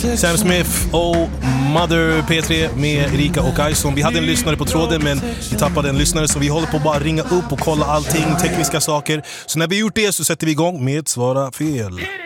Sam Smith och Mother P3 med Erika och Ison. Vi hade en lyssnare på tråden, men vi tappade en lyssnare, så vi håller på att bara ringa upp och kolla allting, tekniska saker. Så när vi gjort det så sätter vi igång med Svara fel.